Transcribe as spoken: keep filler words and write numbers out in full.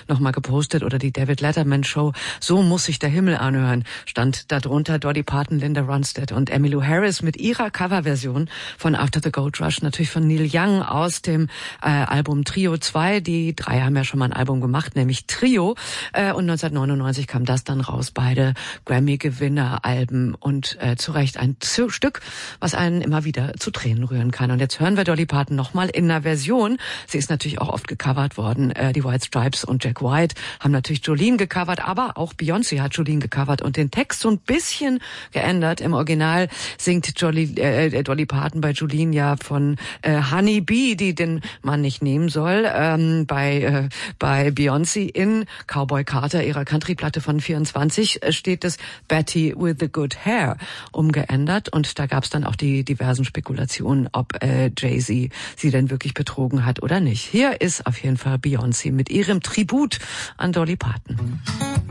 nochmal gepostet, oder die David Letterman Show, so muss sich der Himmel anhören, stand darunter. Dolly Parton, Linda Ronstadt und Emmylou Harris mit ihrer Coverversion von After the Gold Rush, natürlich von Neil Young aus dem äh, Album Trio zwei. Die drei haben ja schon mal ein Album gemacht, nämlich Trio. Äh, und neunzehnhundertneunundneunzig kam das dann raus, beide Grammy-Gewinner-Alben, und äh, zu Recht ein Z- Stück, was einen immer wieder zu Tränen rühren kann. Und jetzt hören wir Dolly Parton nochmal in einer Version. Sie ist natürlich auch oft gecovert worden. Äh, die White Stripes und Jack White haben natürlich Jolene gecovert, aber auch Beyoncé hat Jolene gecovert und den Text so ein bisschen geändert. Im Original singt Jolly, äh, Dolly Parton bei Jolene ja von äh, Honey Bee, die den Mann nicht nehmen soll. Ähm, bei äh, bei Beyoncé in Cowboy Carter, ihrer Country-Platte von vierundzwanzig, steht es Betty with the good hair umgeändert, und da gab es dann auch die diversen Spekulationen, ob äh, Jay-Z sie denn wirklich betrogen hat oder nicht. Hier ist auf jeden Fall Beyoncé mit ihrem Tribut an Dolly Parton.